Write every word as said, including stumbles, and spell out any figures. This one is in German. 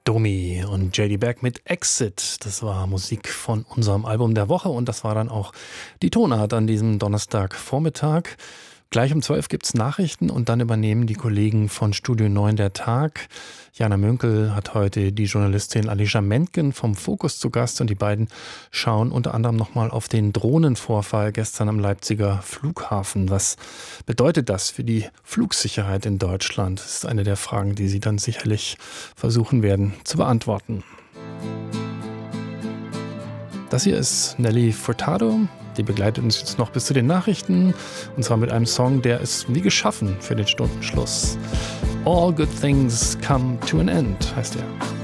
Domi und J D Beck mit Exit. Das war Musik von unserem Album der Woche und das war dann auch die Tonart an diesem Donnerstagvormittag. Gleich um zwölf gibt es Nachrichten und dann übernehmen die Kollegen von Studio neun der Tag. Jana Münkel hat heute die Journalistin Alicia Mentgen vom Fokus zu Gast und die beiden schauen unter anderem nochmal auf den Drohnenvorfall gestern am Leipziger Flughafen. Was bedeutet das für die Flugsicherheit in Deutschland? Das ist eine der Fragen, die sie dann sicherlich versuchen werden zu beantworten. Das hier ist Nelly Furtado. Die begleitet uns jetzt noch bis zu den Nachrichten. Und zwar mit einem Song, der ist wie geschaffen für den Stundenschluss. All good things come to an end, heißt er.